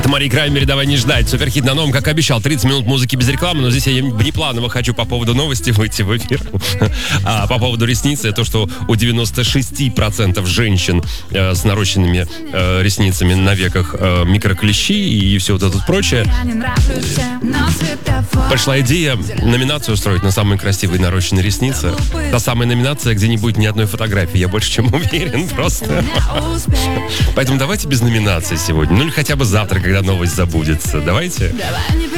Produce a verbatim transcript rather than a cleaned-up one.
Это Мария Краймер, давай не ждать. Суперхит на новом, как обещал. тридцать минут музыки без рекламы, но здесь я внепланово хочу по поводу новости выйти в эфир. А по поводу ресницы, то, что у девяносто шесть процентов женщин э, с нарощенными э, ресницами на веках э, микроклещи и все вот это прочее. Пришла идея номинацию устроить на самые красивые нарощенные ресницы. Та самая номинация, где не будет ни одной фотографии. Я больше чем уверен просто. Поэтому давайте без номинации сегодня. Ну или хотя бы завтра, когда новость забудется. Давайте.